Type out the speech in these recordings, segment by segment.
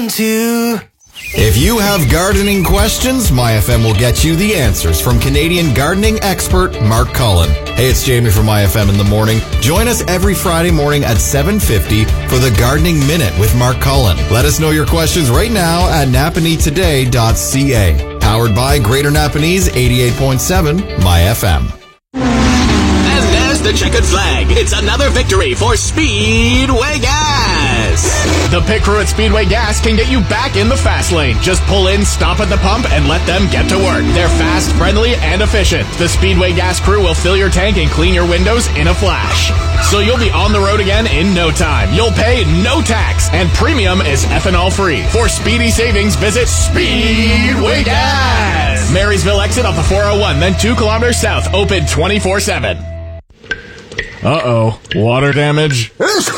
If you have gardening questions, MyFM will get you the answers from Canadian gardening expert Mark Cullen. Hey, it's Jamie from MyFM in the morning. Join us every Friday morning at 7:50 for the Gardening Minute with Mark Cullen. Let us know your questions right now at napanitoday.ca. Powered by Greater Napanese 88.7 MyFM. And there's the checkered flag. It's another victory for Speedway Gas. The Pit Crew at Speedway Gas can get you back in the fast lane. Just pull in, stop at the pump, and let them get to work. They're fast, friendly, and efficient. The Speedway Gas crew will fill your tank and clean your windows in a flash. So you'll be on the road again in no time. You'll pay no tax, and premium is ethanol free. For speedy savings, visit Speedway Gas. Marysville exit off the 401, then 2 kilometers south, open 24/7. Uh-oh. Water damage?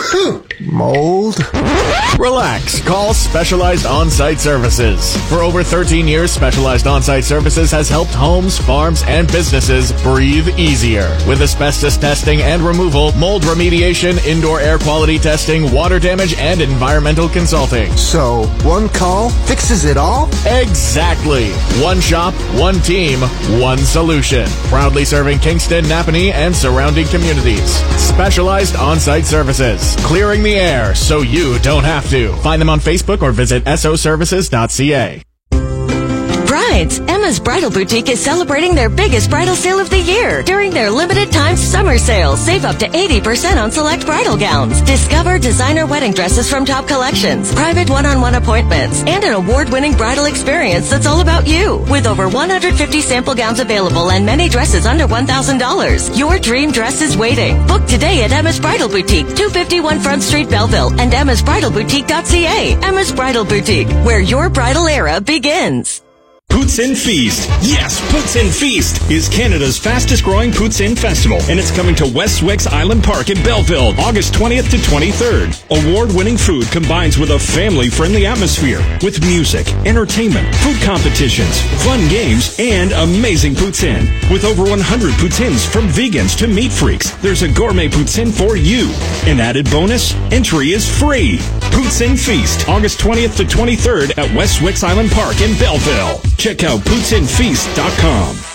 Mold? Relax. Call Specialized On-Site Services. For over 13 years, Specialized On-Site Services has helped homes, farms, and businesses breathe easier. With asbestos testing and removal, mold remediation, indoor air quality testing, water damage, and environmental consulting. So, one call fixes it all? Exactly. One shop, one team, one solution. Proudly serving Kingston, Napanee, and surrounding communities. Specialized On-Site Services. Clearing the air so you don't have to. Find them on Facebook or visit soservices.ca. Brides, Emma's Bridal Boutique is celebrating their biggest bridal sale of the year. During their limited time summer sale, save up to 80% on select bridal gowns. Discover designer wedding dresses from top collections, private one-on-one appointments, and an award-winning bridal experience that's all about you. With over 150 sample gowns available and many dresses under $1,000, your dream dress is waiting. Book today at Emma's Bridal Boutique, 251 Front Street, Belleville, and emmasbridalboutique.ca. Emma's Bridal Boutique, where your bridal era begins. Poutine Feast. Yes, Poutine Feast is Canada's fastest growing Poutine festival, and it's coming to West Wicks Island Park in Belleville, August 20th to 23rd. Award-winning food combines with a family-friendly atmosphere with music, entertainment, food competitions, fun games, and amazing poutine. With over 100 poutines from vegans to meat freaks, there's a gourmet poutine for you. An added bonus, entry is free. Poutine Feast, August 20th to 23rd at West Wicks Island Park in Belleville. Check out PoutineFeast.com.